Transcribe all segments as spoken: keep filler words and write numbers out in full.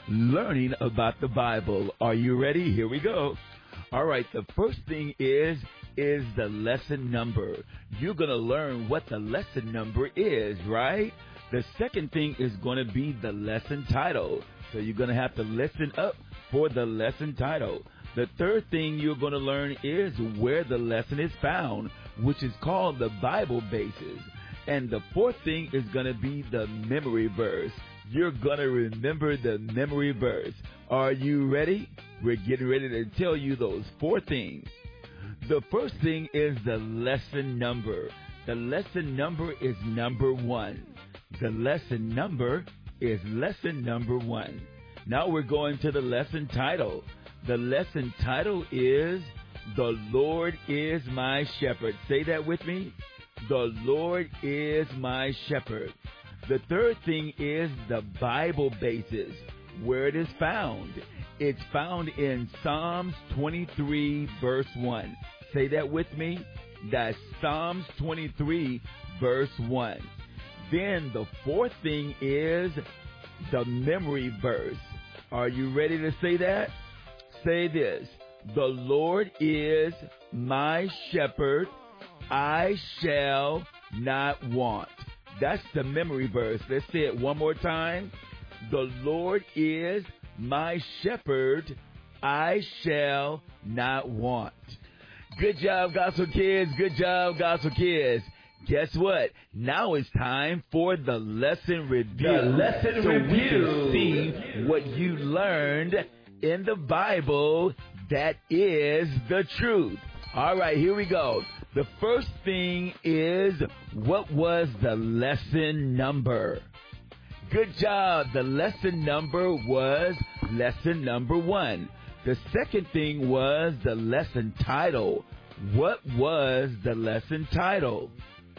learning about the Bible. Are you ready? Here we go. All right, the first thing is is the lesson number. You're going to learn what the lesson number is, right? The second thing is going to be the lesson title. So you're going to have to listen up for the lesson title. The third thing you're going to learn is where the lesson is found, which is called the Bible basis. And the fourth thing is going to be the memory verse. You're going to remember the memory verse. Are you ready? We're getting ready to tell you those four things. The first thing is the lesson number. The lesson number is number one. The lesson number is lesson number one. Now we're going to the lesson title. The lesson title is The Lord is My Shepherd. Say that with me. The Lord is my shepherd. The third thing is the Bible basis, where it is found. It's found in Psalms twenty-three, verse one. Say that with me. That's Psalms twenty-three, verse one. Then the fourth thing is the memory verse. Are you ready to say that? Say this. The Lord is my shepherd. I shall not want. That's the memory verse. Let's say it one more time. The Lord is my shepherd. I shall not want. Good job, Gospel Kids. Good job, Gospel Kids. Guess what? Now it's time for the lesson review. The lesson so review. we can see what you learned in the Bible that is the truth. All right, here we go. The first thing is, what was the lesson number? Good job. The lesson number was lesson number one. The second thing was the lesson title. What was the lesson title?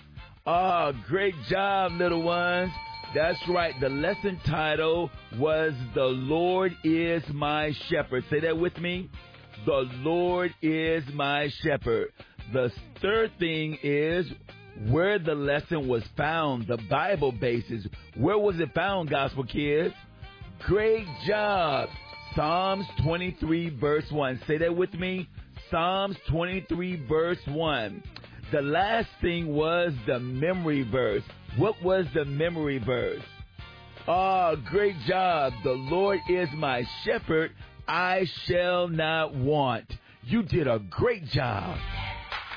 Oh, great job, little ones. That's right. The lesson title was The Lord is My Shepherd. Say that with me. The Lord is my shepherd. The third thing is where the lesson was found, the Bible basis. Where was it found, Gospel Kids? Great job. Psalms twenty-three, verse one. Say that with me. Psalms twenty-three, verse one. The last thing was the memory verse. What was the memory verse? Oh, great job. The Lord is my shepherd. I shall not want. You did a great job.